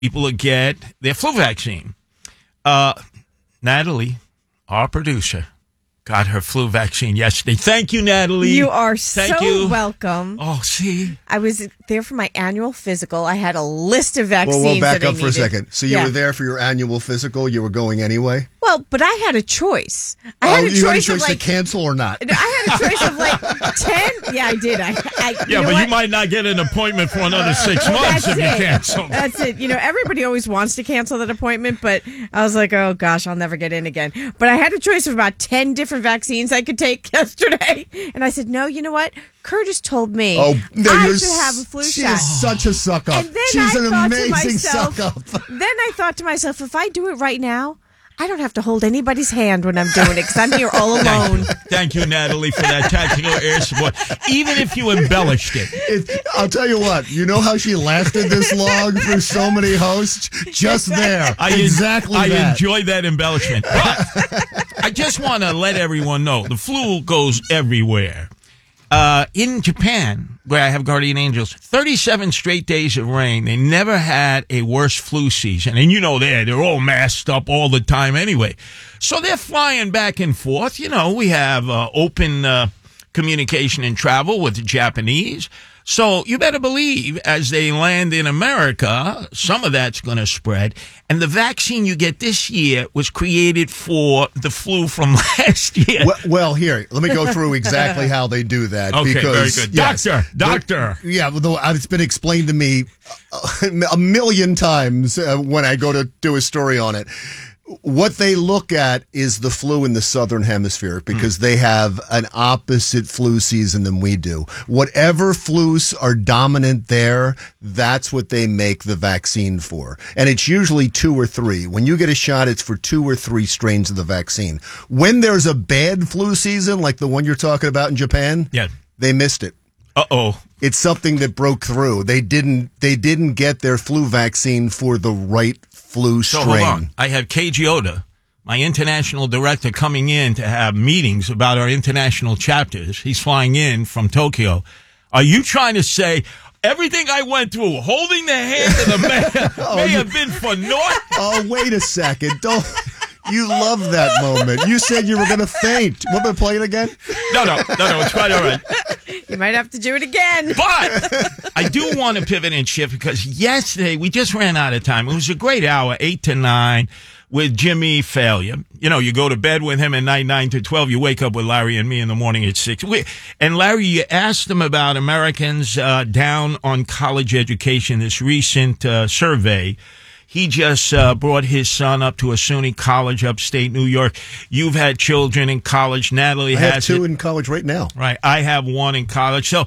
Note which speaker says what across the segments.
Speaker 1: people to get their flu vaccine. Natalie, our producer, got her flu vaccine yesterday. Thank you, Natalie.
Speaker 2: You are
Speaker 1: Thank you.
Speaker 2: welcome.
Speaker 1: Oh, see?
Speaker 2: I was there for my annual physical. I had a list of vaccines.
Speaker 3: Well, we'll back
Speaker 2: that
Speaker 3: up
Speaker 2: I
Speaker 3: for a
Speaker 2: needed.
Speaker 3: second. So you were there for your annual physical? You were going anyway?
Speaker 2: Well, but I had a choice. I had a
Speaker 3: you had a
Speaker 2: choice
Speaker 3: choice
Speaker 2: of
Speaker 3: to cancel or not?
Speaker 2: I had a choice of like 10. Yeah, I did.
Speaker 1: You might not get an appointment for another 6 months if you cancel.
Speaker 2: That's it. Everybody always wants to cancel that appointment, but I was like, oh gosh, I'll never get in again. But I had a choice of about 10 different vaccines I could take yesterday. And I then no, you know what? Curtis told me I should have a flu
Speaker 3: she
Speaker 2: shot.
Speaker 3: is such a suck up.
Speaker 2: And then
Speaker 3: She's an
Speaker 2: thought to
Speaker 3: amazing
Speaker 2: myself,
Speaker 3: suck up.
Speaker 2: Then I thought to myself, if I do it right now, I don't have to hold anybody's hand when I'm doing it because I'm here all alone.
Speaker 1: Thank you, Natalie, for that tactical air support. Even if you embellished it.
Speaker 3: I'll tell you what. You know how she lasted this long through so many hosts? Just there.
Speaker 1: I enjoy that embellishment. But I just want to let everyone know the flu goes everywhere. In Japan, where I have guardian angels, 37 straight days of rain. They never had a worse flu season. And they're all masked up all the time anyway. So they're flying back and forth. We have open communication and travel with the Japanese. So you better believe as they land in America, some of that's going to spread. And the vaccine you get this year was created for the flu from last year.
Speaker 3: Well, here, let me go through exactly how they do that.
Speaker 1: Okay,
Speaker 3: because,
Speaker 1: very good.
Speaker 3: Yes,
Speaker 1: Doctor.
Speaker 3: Yeah, it's been explained to me a million times when I go to do a story on it. What they look at is the flu in the southern hemisphere because they have an opposite flu season than we do. Whatever flus are dominant there, that's what they make the vaccine for. And it's usually 2 or 3. When you get a shot, it's for 2 or 3 strains of the vaccine. When there's a bad flu season, like the one you're talking about in Japan, they missed it.
Speaker 1: Uh-oh.
Speaker 3: It's something that broke through. They didn't get their flu vaccine for the right flu strain.
Speaker 1: So hold on. I have Keiji Oda, my international director, coming in to have meetings about our international chapters. He's flying in from Tokyo. Are you trying to say everything I went through, holding the hand of the man, may have been for naught?
Speaker 3: Oh, wait a second. Don't... You love that moment. You said you were going to faint. Want me to play it again?
Speaker 1: No, it's quite all right.
Speaker 2: You might have to do it again.
Speaker 1: But I do want to pivot and shift because yesterday we just ran out of time. It was a great hour, 8 to 9, with Jimmy Failure. You go to bed with him at night, 9 to 12. You wake up with Larry and me in the morning at 6. And Larry, you asked him about Americans down on college education, this recent survey. He just brought his son up to a SUNY college upstate New York. You've had children in college. Natalie has.
Speaker 3: I have 2 in college right now.
Speaker 1: Right. I have 1 in college. So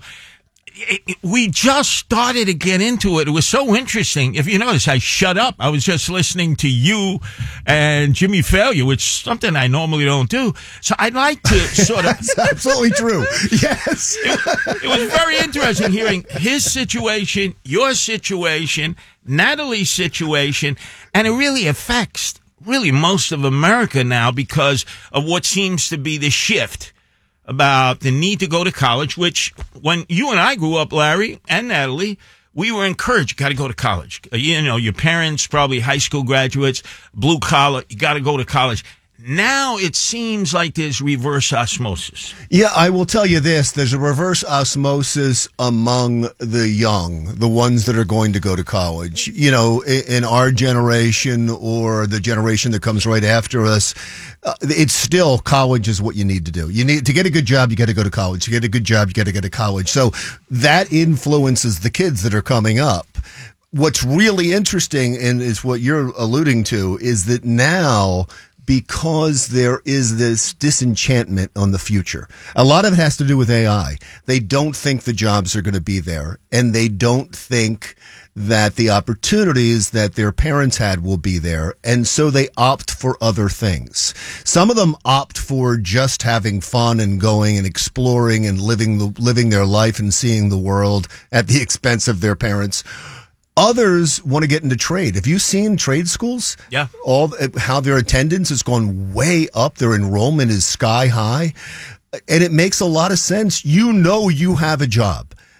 Speaker 1: we just started to get into it. It was so interesting. If you notice, I shut up. I was just listening to you and Jimmy Failure, which is something I normally don't do. So I'd like to sort of...
Speaker 3: That's absolutely true. Yes.
Speaker 1: It was very interesting hearing his situation, your situation, Natalie's situation, and it really affects most of America now because of what seems to be the shift about the need to go to college, which when you and I grew up, Larry and Natalie, we were encouraged, you got to go to college. Your parents, probably high school graduates, blue collar, you got to go to college. Now it seems like there's reverse osmosis.
Speaker 3: Yeah, I will tell you this. There's a reverse osmosis among the young, the ones that are going to go to college. In our generation or the generation that comes right after us, it's still college is what you need to do. You need to get a good job. You got to go to college. To get a good job, you got to go to college. So that influences the kids that are coming up. What's really interesting, and is what you're alluding to, is that now, because there is this disenchantment on the future. A lot of it has to do with AI. They don't think the jobs are going to be there, and they don't think that the opportunities that their parents had will be there, and so they opt for other things. Some of them opt for just having fun and going and exploring and living their life and seeing the world at the expense of their parents. Others want to get into trade. Have you seen trade schools?
Speaker 1: Yeah.
Speaker 3: How their attendance has gone way up. Their enrollment is sky high. And it makes a lot of sense. You have a job.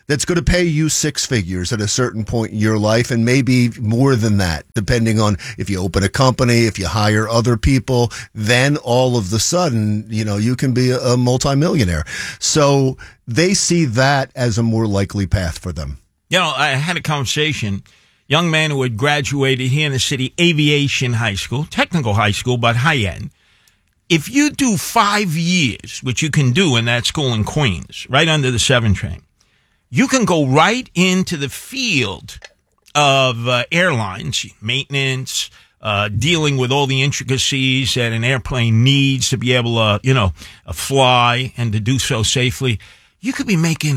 Speaker 3: that's going to pay you six figures at a certain point in your life, and maybe more than that, depending on if you open a company, if you hire other people, then all of the sudden, you can be a multimillionaire. So they see that as a more likely path for them.
Speaker 1: I had a conversation, young man who had graduated here in the city, aviation high school, technical high school, but high end. If you do 5 years, which you can do in that school in Queens, right under the 7 train, you can go right into the field of airlines, maintenance, dealing with all the intricacies that an airplane needs to be able to, fly and to do so safely. You could be making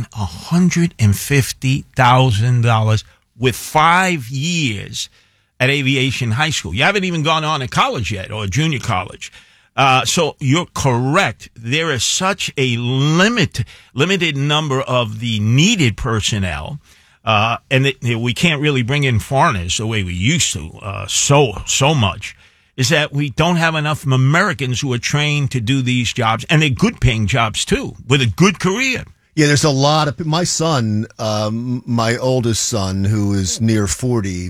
Speaker 1: $150,000 with 5 years at aviation high school. You haven't even gone on to college yet or junior college. So you're correct. There is such a limited number of the needed personnel, and we can't really bring in foreigners the way we used to, so much, is that we don't have enough Americans who are trained to do these jobs, and they're good paying jobs too, with a good career.
Speaker 3: Yeah, there's a lot of my son, my oldest son, who is near 40,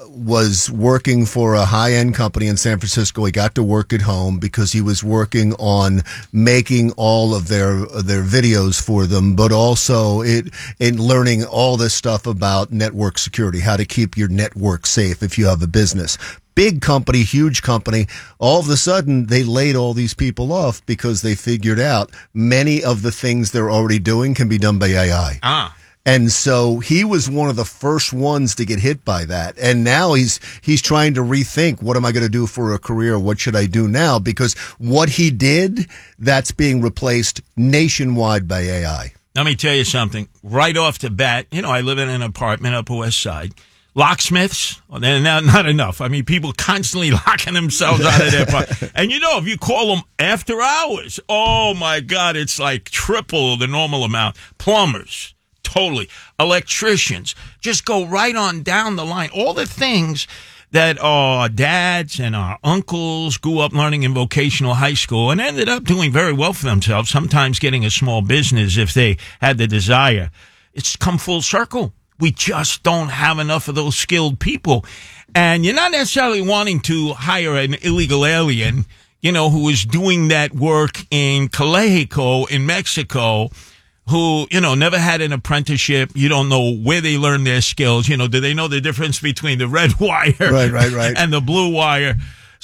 Speaker 3: was working for a high-end company in San Francisco. He got to work at home because he was working on making all of their videos for them, but also in learning all this stuff about network security, how to keep your network safe if you have a business. Big company, huge company. All of a sudden, they laid all these people off because they figured out many of the things they're already doing can be done by AI. And so he was one of the first ones to get hit by that. And now he's trying to rethink, what am I going to do for a career? What should I do now? Because what he did, that's being replaced nationwide by AI.
Speaker 1: Let me tell you something. Right off the bat, I live in an apartment Upper West Side. Locksmiths, well, they're not enough. I mean, people constantly locking themselves out of their apartment. And if you call them after hours, oh my God, it's like triple the normal amount. Plumbers, totally. Electricians, just go right on down the line. All the things that our dads and our uncles grew up learning in vocational high school and ended up doing very well for themselves, sometimes getting a small business if they had the desire. It's come full circle. We just don't have enough of those skilled people. And you're not necessarily wanting to hire an illegal alien, who is doing that work in Calexico in Mexico, who, never had an apprenticeship. You don't know where they learn their skills. Do they know the difference between the red wire
Speaker 3: right.
Speaker 1: and the blue wire?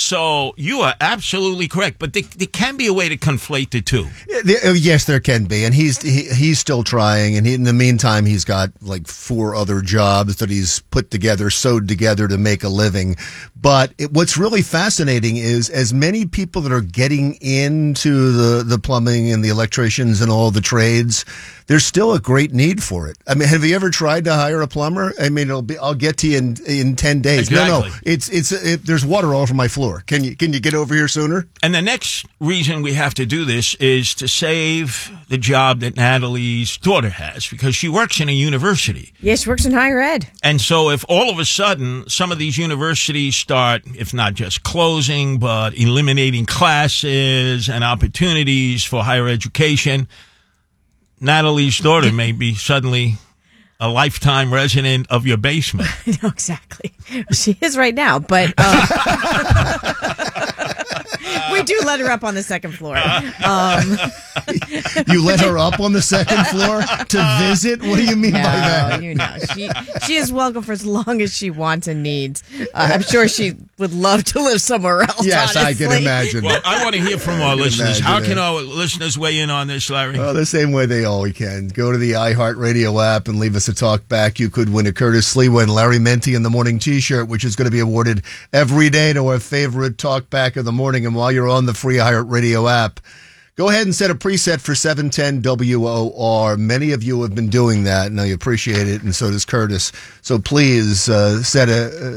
Speaker 1: So you are absolutely correct, but there can be a way to conflate the two.
Speaker 3: Yes, there can be, and he's still trying. And in the meantime, he's got like 4 other jobs that he's sewed together to make a living. But what's really fascinating is, as many people that are getting into the plumbing and the electricians and all the trades, there's still a great need for it. I mean, have you ever tried to hire a plumber? I mean, I'll get to you in 10 days.
Speaker 1: Exactly.
Speaker 3: No, there's water all over my floor. Can you get over here sooner?
Speaker 1: And the next reason we have to do this is to save the job that Natalie's daughter has, because she works in a university.
Speaker 2: Yes, she works in higher ed.
Speaker 1: And so if all of a sudden some of these universities start, if not just closing, but eliminating classes and opportunities for higher education, Natalie's daughter may be suddenly a lifetime resident of your basement.
Speaker 2: I know, exactly. She is right now, but we do let her up on the second floor.
Speaker 3: You let her up on the second floor to visit? What do you mean by that?
Speaker 2: She is welcome for as long as she wants and needs. I'm sure she would love to live somewhere else.
Speaker 3: Yes,
Speaker 2: honestly.
Speaker 3: I can imagine.
Speaker 1: Well, I want to hear from our listeners. How can our listeners weigh in on this, Larry?
Speaker 3: Well, the same way they always can. Go to the iHeartRadio app and leave us a talk back. You could win a Curtis Sliwa and Larry Menti in the Morning T-shirt, which is going to be awarded every day to our favorite talk back of the morning. And while you're on the free iHeartRadio app, go ahead and set a preset for 710 WOR. Many of you have been doing that, and I appreciate it, and so does Curtis. So please set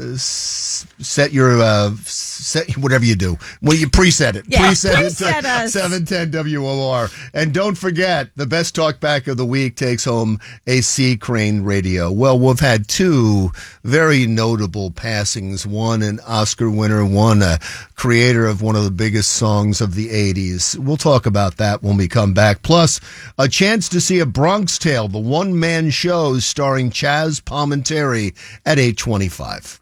Speaker 3: whatever you do. Well, you preset it.
Speaker 2: Yeah,
Speaker 3: preset it
Speaker 2: preset us.
Speaker 3: 710 WOR. And don't forget, the best talkback of the week takes home a C. Crane radio. Well, we've had 2 very notable passings. One an Oscar winner, one a creator of one of the biggest songs of the 80s. We'll talk about about that when we come back. Plus, a chance to see A Bronx Tale, the one-man show starring Chaz Palminteri at 8:25.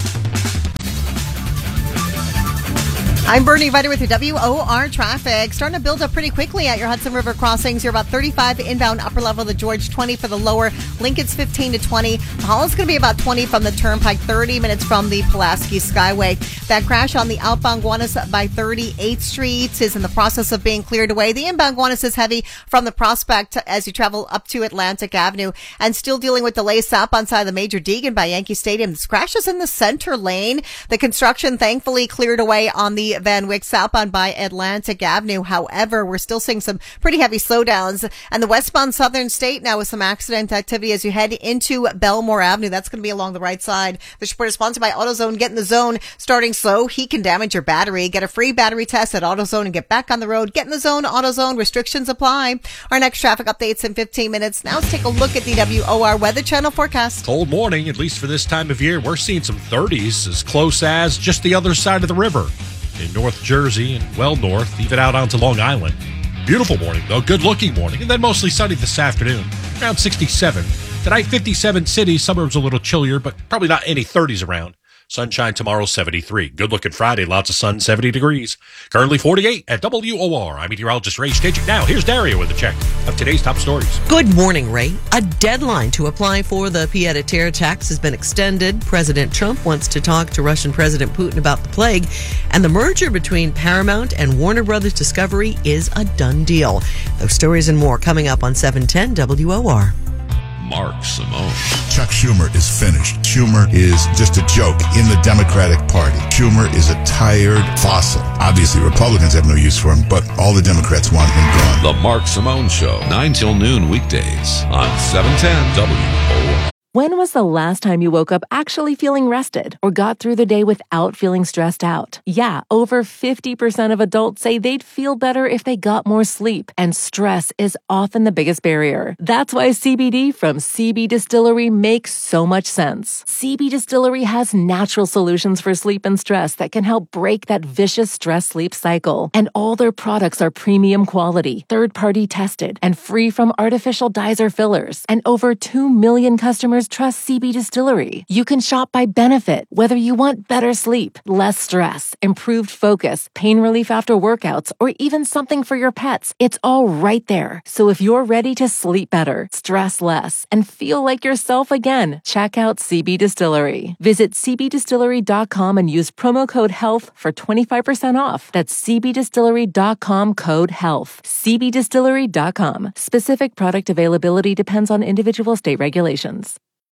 Speaker 4: I'm Bernie Viter with your WOR traffic. Starting to build up pretty quickly at your Hudson River crossings. You're about 35 inbound upper level, the George 20 for the lower. Lincoln's 15 to 20. Holland's going to be about 20 from the Turnpike, 30 minutes from the Pulaski Skyway. That crash on the outbound Gowanus by 38th Street is in the process of being cleared away. The inbound Gowanus is heavy from the Prospect as you travel up to Atlantic Avenue, and still dealing with delays southbound side of the Major Deegan by Yankee Stadium. This crash is in the center lane. The construction thankfully cleared away on the Van Wyck southbound by Atlantic Avenue. However, we're still seeing some pretty heavy slowdowns. And the westbound Southern State now with some accident activity as you head into Belmore Avenue. That's going to be along the right side. This report is sponsored by AutoZone. Get in the zone. Starting slow, heat can damage your battery. Get a free battery test at AutoZone and get back on the road. Get in the zone, AutoZone. Restrictions apply. Our next traffic update's in 15 minutes. Now let's take a look at the WOR Weather Channel forecast.
Speaker 5: Cold morning, at least for this time of year. We're seeing some 30s as close as just the other side of the river in North Jersey and well north, even out onto Long Island. Beautiful morning, though. Good-looking morning. And then mostly sunny this afternoon, around 67. Tonight, 57 cities. Suburbs a little chillier, but probably not any 30s around. Sunshine tomorrow, 73. Good-looking Friday, lots of sun, 70 degrees. Currently 48 at WOR. I'm meteorologist Ray Stitchett. Now, here's Daria with a check of today's top stories.
Speaker 6: Good morning, Ray. A deadline to apply for the pied-à-terre tax has been extended. President Trump wants to talk to Russian President Putin about the plague, and the merger between Paramount and Warner Brothers Discovery is a done deal. Those stories and more coming up on 710 WOR.
Speaker 7: Mark Simone. Chuck Schumer is finished. Schumer is just a joke in the Democratic Party. Schumer is a tired fossil. Obviously, Republicans have no use for him, but all the Democrats want him gone.
Speaker 8: The Mark Simone Show, 9 till noon weekdays on 710 WOR.
Speaker 9: When was the last time you woke up actually feeling rested or got through the day without feeling stressed out? Yeah, over 50% of adults say they'd feel better if they got more sleep, and stress is often the biggest barrier. That's why CBD from CB Distillery makes so much sense. CB Distillery has natural solutions for sleep and stress that can help break that vicious stress-sleep cycle. And all their products are premium quality, third-party tested, and free from artificial dyes or fillers. And over 2 million customers trust CB Distillery. You can shop by benefit, whether you want better sleep, less stress, improved focus, pain relief after workouts, or even something for your pets. It's all right there. So if you're ready to sleep better, stress less, and feel like yourself again, check out CB Distillery. Visit cbdistillery.com and use promo code HEALTH for 25% off. That's cbdistillery.com code HEALTH. cbdistillery.com. Specific product availability depends on individual state regulations.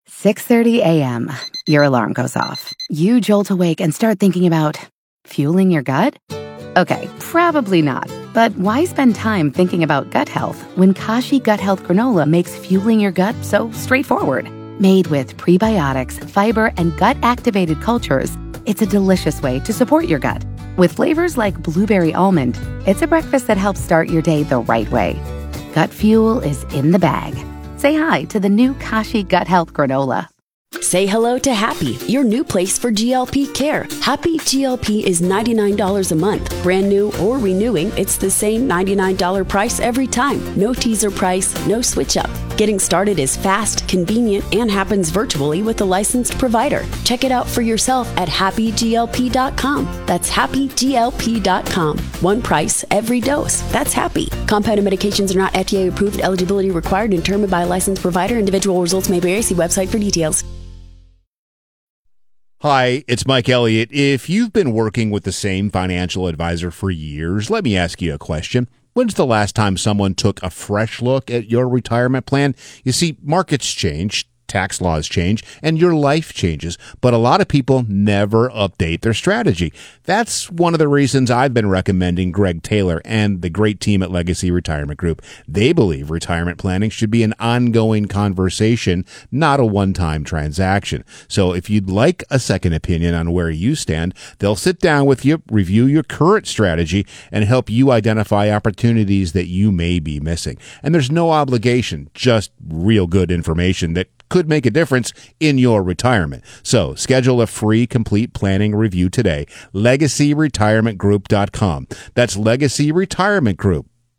Speaker 10: 6:30 a.m. Your alarm goes off. You jolt awake and start thinking about fueling your gut? Okay, probably not. But why spend time thinking about gut health when Kashi Gut Health Granola makes fueling your gut so straightforward? Made with prebiotics, fiber, and gut-activated cultures, it's a delicious way to support your gut. With flavors like blueberry almond, it's a breakfast that helps start your day the right way. Gut fuel is in the bag. Say hi to the new Kashi Gut Health Granola.
Speaker 11: Say hello to Happy, your new place for GLP care. Happy GLP is $99 a month. Brand new or renewing, it's the same $99 price every time. No teaser price, no switch up. Getting started is fast, convenient, and happens virtually with a licensed provider. Check it out for yourself at happyglp.com. That's happyglp.com. One price, every dose. That's Happy. Compounded medications are not FDA approved. Eligibility required and determined by a licensed provider. Individual results may vary. See website for details.
Speaker 12: Hi, it's Mike Elliott. If you've been working with the same financial advisor for years, let me ask you a question. When's the last time someone took a fresh look at your retirement plan? You see, markets change, tax laws change, and your life changes, but a lot of people never update their strategy. That's one of the reasons I've been recommending Greg Taylor and the great team at Legacy Retirement Group. They believe retirement planning should be an ongoing conversation, not a one-time transaction. So if you'd like a second opinion on where you stand, they'll sit down with you, review your current strategy, and help you identify opportunities that you may be missing. And there's no obligation, just real good information that could make a difference in your retirement. So schedule a free complete planning review today. LegacyRetirementGroup.com. That's Legacy Retirement Group.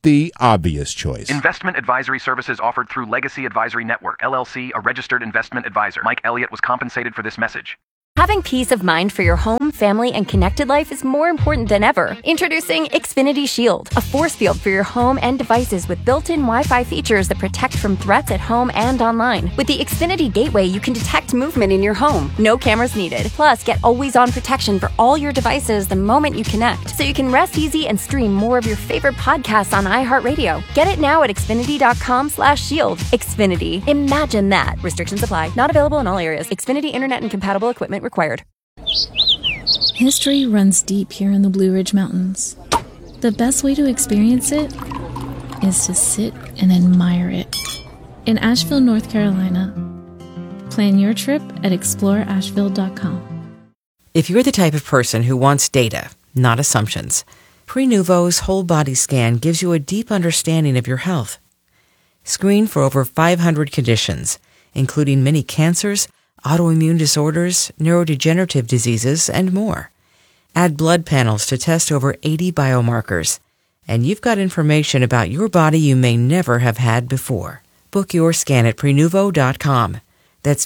Speaker 12: the obvious choice.
Speaker 13: Investment advisory services offered through Legacy Advisory Network, LLC, a registered investment advisor. Mike Elliott was compensated for this message.
Speaker 14: Having peace of mind for your home, family, and connected life is more important than ever. Introducing Xfinity Shield, a force field for your home and devices with built-in Wi-Fi features that protect from threats at home and online. With the Xfinity Gateway, you can detect movement in your home. No cameras needed. Plus, get always-on protection for all your devices the moment you connect, so you can rest easy and stream more of your favorite podcasts on iHeartRadio. Get it now at Xfinity.com/shield. Xfinity. Imagine that. Restrictions apply. Not available in all areas. Xfinity Internet and compatible equipment required.
Speaker 15: History runs deep here in the Blue Ridge Mountains. The best way to experience it is to sit and admire it. In Asheville, North Carolina. Plan your trip at exploreasheville.com.
Speaker 16: If you're the type of person who wants data, not assumptions, Prenuvo's whole body scan gives you a deep understanding of your health. Screen for over 500 conditions, including many cancers, autoimmune disorders, neurodegenerative diseases, and more. Add blood panels to test over 80 biomarkers, and you've got information about your body you may never have had before. Book your scan at Prenuvo.com. That's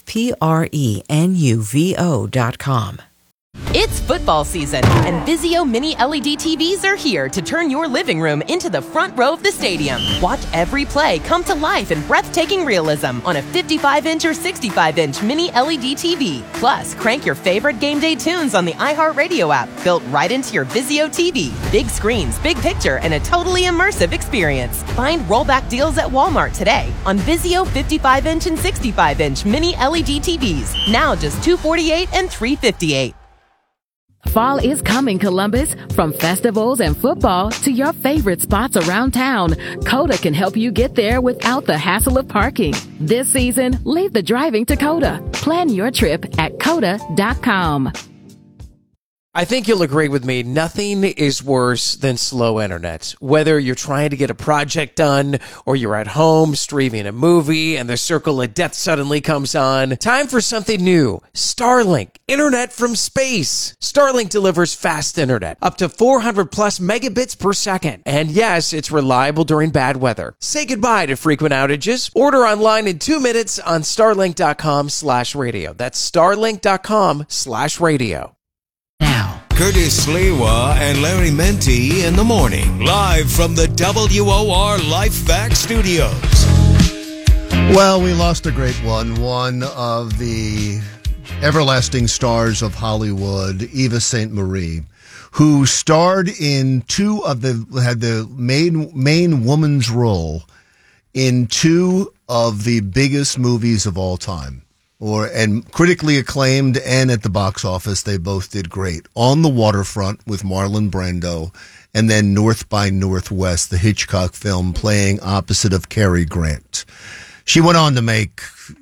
Speaker 16: Prenuvo.com.
Speaker 17: It's football season, and Vizio Mini LED TVs are here to turn your living room into the front row of the stadium. Watch every play come to life in breathtaking realism on a 55-inch or 65-inch Mini LED TV. Plus, crank your favorite game day tunes on the iHeartRadio app, built right into your Vizio TV. Big screens, big picture, and a totally immersive experience. Find rollback deals at Walmart today on Vizio 55-inch and 65-inch Mini LED TVs. Now just $248 and $358.
Speaker 18: Fall is coming, Columbus. From festivals and football to your favorite spots around town, Coda can help you get there without the hassle of parking. This season, leave the driving to Coda. Plan your trip at Coda.com.
Speaker 19: I think you'll agree with me, nothing is worse than slow internet. Whether you're trying to get a project done or you're at home streaming a movie and the circle of death suddenly comes on, time for something new. Starlink, internet from space. Starlink delivers fast internet, up to 400 plus megabits per second. And yes, it's reliable during bad weather. Say goodbye to frequent outages. Order online in 2 minutes on starlink.com/radio. That's starlink.com/radio.
Speaker 20: Curtis Sliwa and Larry Menti in the morning, live from the WOR LifeVac Studios.
Speaker 3: Well, we lost a great one of the everlasting stars of Hollywood, Eva St. Marie, who starred in had the main woman's role in two of the biggest movies of all time. And critically acclaimed, and at the box office, they both did great. On the Waterfront with Marlon Brando, and then North by Northwest, the Hitchcock film, playing opposite of Cary Grant. She went on to make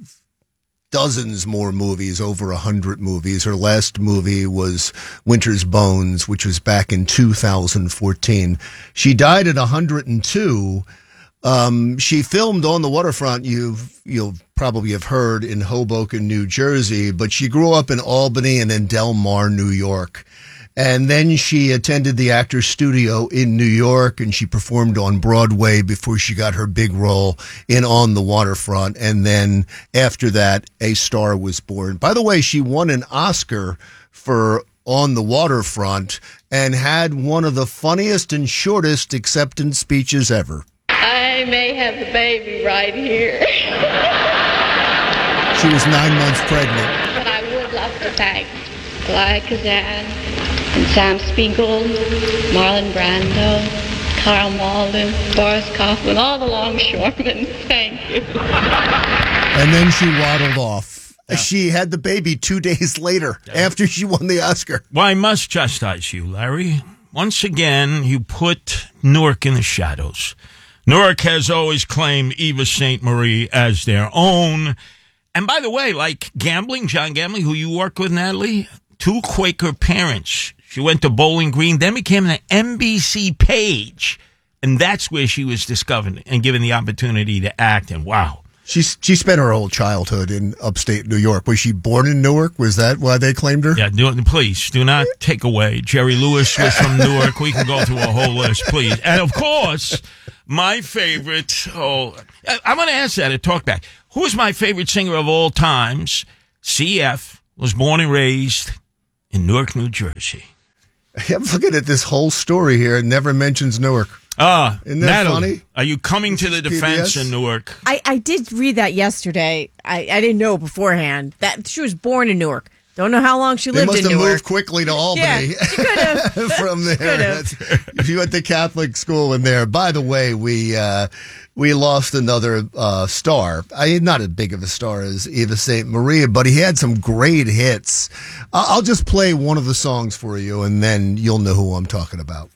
Speaker 3: dozens more movies, over 100 movies. Her last movie was Winter's Bones, which was back in 2014. She died at 102. She filmed On the Waterfront, you'll probably have heard, in Hoboken, New Jersey, but she grew up in Albany and in Del Mar, New York. And then she attended the Actors Studio in New York, and she performed on Broadway before she got her big role in On the Waterfront. And then after that, a star was born. By the way, she won an Oscar for On the Waterfront and had one of the funniest and shortest acceptance speeches ever.
Speaker 21: I may have the baby right here.
Speaker 3: She was 9 months pregnant.
Speaker 21: But I would love to thank Elia Kazan and Sam Spiegel, Marlon Brando, Carl Malden, Boris Kaufman, all the longshoremen. Thank you.
Speaker 3: And then she waddled off. Yeah. She had the baby 2 days later after she won the Oscar.
Speaker 1: Well, I must chastise you, Larry. Once again, you put Newark in the shadows. Newark has always claimed Eva St. Marie as their own. And by the way, like Gambling, John Gambling, who you work with, Natalie, two Quaker parents. She went to Bowling Green, then became an NBC page. And that's where she was discovered and given the opportunity to act. And wow,
Speaker 3: She spent her whole childhood in upstate New York. Was she born in Newark? Was that why they claimed her?
Speaker 1: Yeah, please do not take away. Jerry Lewis was from Newark. We can go through a whole list, please. And of course, my favorite. I'm going to ask that at Talkback. Who is my favorite singer of all times? CF was born and raised in Newark, New Jersey.
Speaker 3: I'm looking at this whole story here. It never mentions Newark. Isn't that
Speaker 1: Natalie,
Speaker 3: funny?
Speaker 1: Are you coming to the defense in Newark?
Speaker 2: I did read that yesterday. I didn't know beforehand that she was born in Newark. Don't know how long she lived in Newark.
Speaker 3: They must have moved quickly to Albany.
Speaker 2: Yeah, she could have.
Speaker 3: From there. She went to Catholic school in there. By the way, we lost another star. Not as big of a star as Eva St. Maria, but he had some great hits. I'll just play one of the songs for you, and then you'll know who I'm talking about.